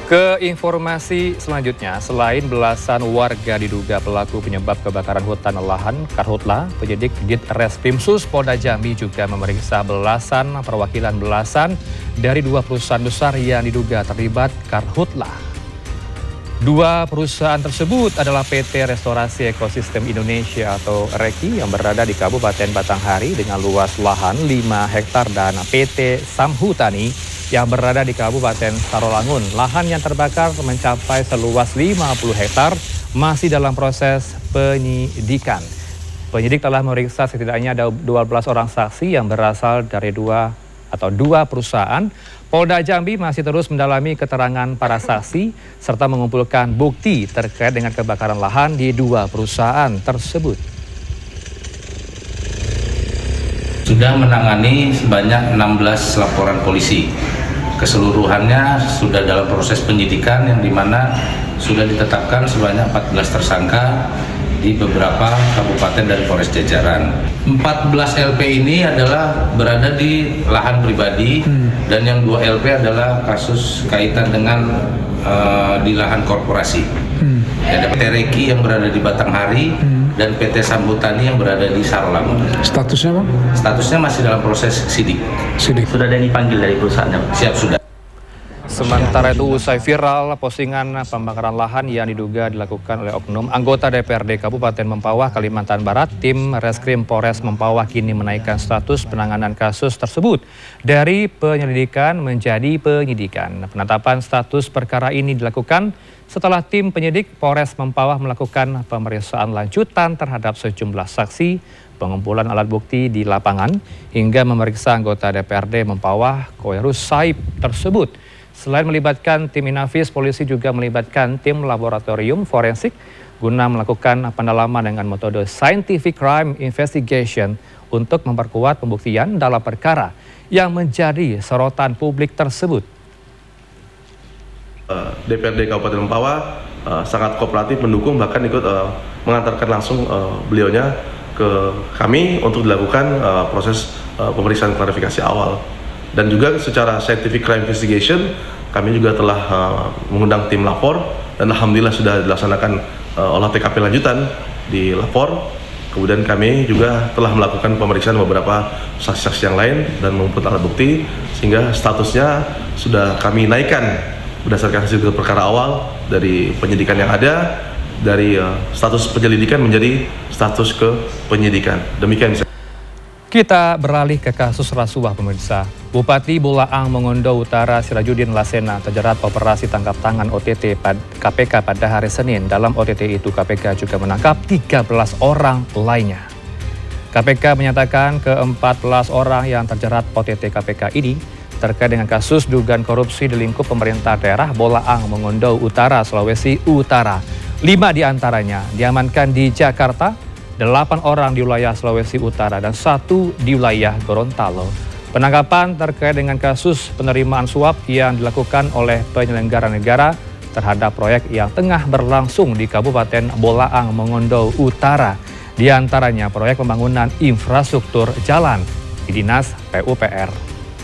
Ke informasi selanjutnya, selain belasan warga diduga pelaku penyebab kebakaran hutan lahan Karhutla, penyidik Ditreskrimsus Polda Jambi juga memeriksa perwakilan belasan dari 2 perusahaan besar yang diduga terlibat Karhutla. 2 perusahaan tersebut adalah PT Restorasi Ekosistem Indonesia atau REKI yang berada di Kabupaten Batanghari dengan luas lahan 5 hektar dan PT Samhutani yang berada di Kabupaten Sarolangun. Lahan yang terbakar mencapai seluas 50 hektar masih dalam proses penyidikan. Penyidik telah memeriksa setidaknya ada 12 orang saksi yang berasal dari 2 perusahaan. Polda Jambi masih terus mendalami keterangan para saksi serta mengumpulkan bukti terkait dengan kebakaran lahan di 2 perusahaan tersebut. Sudah menangani sebanyak 16 laporan polisi. Keseluruhannya sudah dalam proses penyidikan yang dimana sudah ditetapkan sebanyak 14 tersangka di beberapa kabupaten dan Polres jajaran. 14 LP ini adalah berada di lahan pribadi dan yang 2 LP adalah kasus kaitan dengan di lahan korporasi. Ada PT REKI yang berada di Batanghari dan PT Samhutani yang berada di Sarolangun. Statusnya Bang? Statusnya masih dalam proses sidik. Sudah ada yang dipanggil dari perusahaannya? Siap, sudah. Sementara itu usai viral postingan pembakaran lahan yang diduga dilakukan oleh oknum anggota DPRD Kabupaten Mempawah, Kalimantan Barat, tim Reskrim Polres Mempawah kini menaikkan status penanganan kasus tersebut dari penyelidikan menjadi penyidikan. Penetapan status perkara ini dilakukan setelah tim penyidik Polres Mempawah melakukan pemeriksaan lanjutan terhadap sejumlah saksi, pengumpulan alat bukti di lapangan, hingga memeriksa anggota DPRD Mempawah, Koirus Saib tersebut. Selain melibatkan tim Inafis, polisi juga melibatkan tim laboratorium forensik guna melakukan pendalaman dengan metode scientific crime investigation untuk memperkuat pembuktian dalam perkara yang menjadi sorotan publik tersebut. DPRD Kabupaten Mempawah sangat kooperatif mendukung, bahkan ikut mengantarkan langsung beliaunya ke kami untuk dilakukan proses pemeriksaan klarifikasi awal. Dan juga secara scientific crime investigation kami juga telah mengundang tim lapor dan alhamdulillah sudah dilaksanakan olah TKP lanjutan di lapor. Kemudian kami juga telah melakukan pemeriksaan beberapa saksi-saksi yang lain dan mengumpulkan alat bukti sehingga statusnya sudah kami naikkan berdasarkan hasil perkara awal dari penyidikan yang ada, dari status penyelidikan menjadi status ke penyidikan. Demikian. Kita beralih ke kasus rasuah pemirsa. Bupati Bolaang Mongondo Utara Sirajuddin Lasena terjerat operasi tangkap tangan OTT KPK pada hari Senin. Dalam OTT itu KPK juga menangkap 13 orang lainnya. KPK menyatakan ke-14 orang yang terjerat OTT KPK ini terkait dengan kasus dugaan korupsi di lingkup pemerintah daerah Bolaang Mongondo Utara, Sulawesi Utara. 5 diantaranya diamankan di Jakarta, 8 orang di wilayah Sulawesi Utara, dan 1 di wilayah Gorontalo. Penangkapan terkait dengan kasus penerimaan suap yang dilakukan oleh penyelenggara negara terhadap proyek yang tengah berlangsung di Kabupaten Bolaang Mongondo Utara. Di antaranya proyek pembangunan infrastruktur jalan di Dinas PUPR.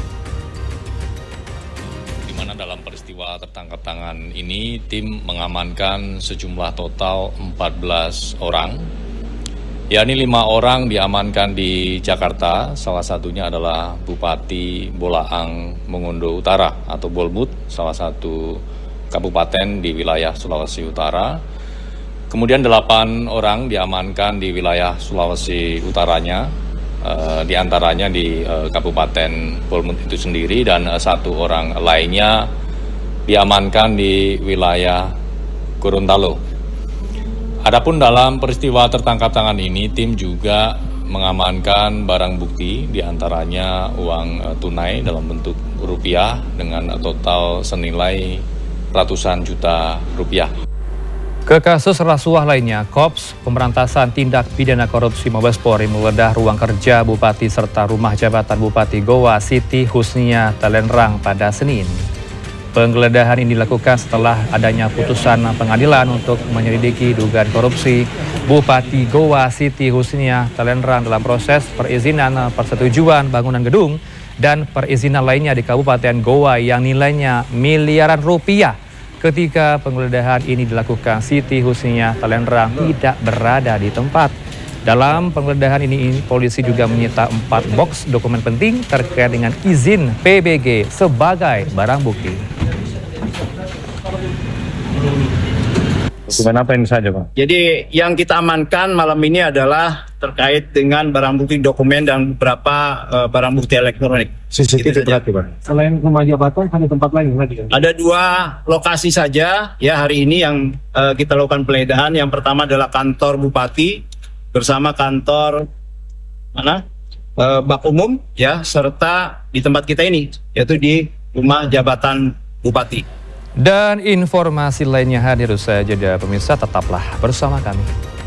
Di mana dalam peristiwa tertangkap tangan ini, tim mengamankan sejumlah total 14 orang. Yakni 5 orang diamankan di Jakarta, salah satunya adalah Bupati Bolaang Mongondo Utara atau Bolmut, salah satu kabupaten di wilayah Sulawesi Utara. Kemudian 8 orang diamankan di wilayah Sulawesi Utaranya, di antaranya di Kabupaten Bolmut itu sendiri, dan 1 orang lainnya diamankan di wilayah Gorontalo. Adapun dalam peristiwa tertangkap tangan ini, tim juga mengamankan barang bukti, diantaranya uang tunai dalam bentuk rupiah dengan total senilai ratusan juta rupiah. Ke kasus rasuah lainnya, Kops Pemberantasan Tindak Pidana Korupsi Mabes Polri menggeledah ruang kerja Bupati serta rumah jabatan Bupati Goa Siti Husnia Talenrang pada Senin. Penggeledahan ini dilakukan setelah adanya putusan pengadilan untuk menyelidiki dugaan korupsi Bupati Goa Siti Husnia Talenrang dalam proses perizinan persetujuan bangunan gedung dan perizinan lainnya di Kabupaten Goa yang nilainya miliaran rupiah. Ketika penggeledahan ini dilakukan, Siti Husniah Talenrang tidak berada di tempat. Dalam penggeledahan ini, polisi juga menyita 4 box dokumen penting terkait dengan izin PBG sebagai barang bukti. Dokumen apa ini saja, Pak? Jadi yang kita amankan malam ini adalah terkait dengan barang bukti dokumen dan beberapa barang bukti elektronik. CCTV berarti, Pak? Selain rumah jabatan, ada tempat lain lagi? Ada 2 lokasi saja ya hari ini yang kita lakukan penggeledahan. Yang pertama adalah kantor Bupati bersama kantor Bak Umum ya, serta di tempat kita ini yaitu di rumah jabatan Bupati. Dan informasi lainnya hadir usai jeda, pemirsa, tetaplah bersama kami.